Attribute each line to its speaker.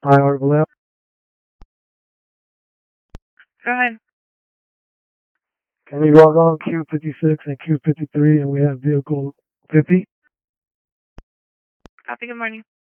Speaker 1: Hi, Audible Lab.
Speaker 2: Go ahead.
Speaker 1: Can we log on Q56 and Q53 and we have vehicle 50?
Speaker 2: Copy, good morning.